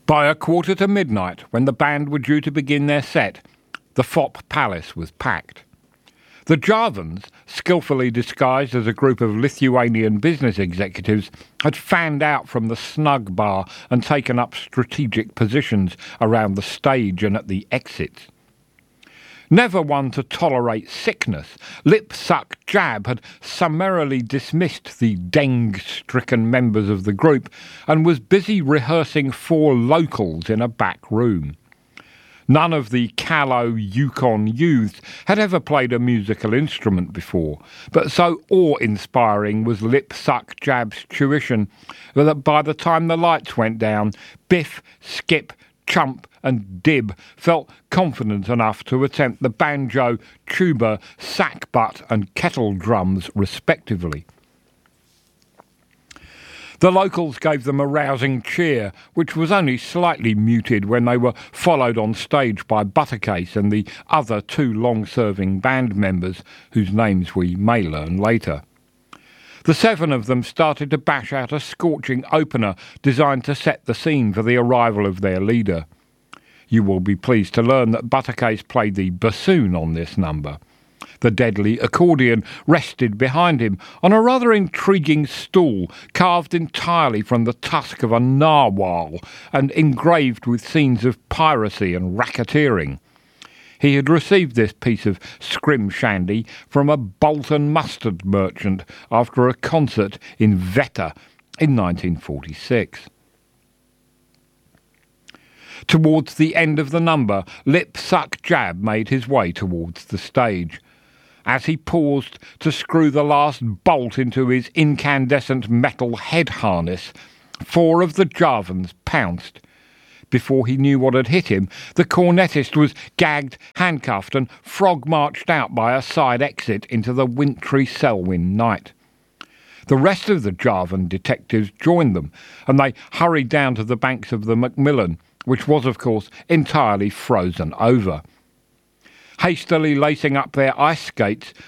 By a quarter to midnight, when the band were due to begin their set, the Fopp Palace was packed. The Jarvans, skillfully disguised as a group of Lithuanian business executives, had fanned out from the snug bar and taken up strategic positions around the stage and at the exits. Never one to tolerate sickness, Lip-Suck Jab had summarily dismissed the dengue-stricken members of the group and was busy rehearsing 4 locals in a back room. None of the callow Yukon youths had ever played a musical instrument before, but so awe-inspiring was Lip-Suck Jab's tuition that by the time the lights went down, Biff, Skip, Chump and Dib felt confident enough to attempt the banjo, tuba, sackbut and kettle drums respectively. The locals gave them a rousing cheer, which was only slightly muted when they were followed on stage by Buttercase and the other 2 long-serving band members, whose names we may learn later. The 7 of them started to bash out a scorching opener designed to set the scene for the arrival of their leader. You will be pleased to learn that Buttercase played the bassoon on this number. The deadly accordion rested behind him on a rather intriguing stool carved entirely from the tusk of a narwhal and engraved with scenes of piracy and racketeering. He had received this piece of scrimshandy from a Bolton mustard merchant after a concert in Veta in 1946. Towards the end of the number, Lip-Suck Jab made his way towards the stage. As he paused to screw the last bolt into his incandescent metal head harness, 4 of the Jarvans pounced. Before he knew what had hit him, the cornetist was gagged, handcuffed and frog-marched out by a side exit into the wintry Selwyn night. The rest of the Jarvan detectives joined them, and they hurried down to the banks of the Macmillan, which was, of course, entirely frozen over. Hastily lacing up their ice skates,